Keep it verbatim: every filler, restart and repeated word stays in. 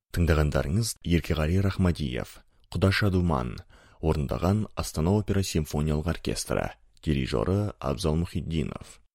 Тыңдағандарыңыз Еркеғали Рахмадиев, Құдаша Думан, орындаған Астана опера симфониялық оркестрі, дирижері Абзал Мұхитдинов.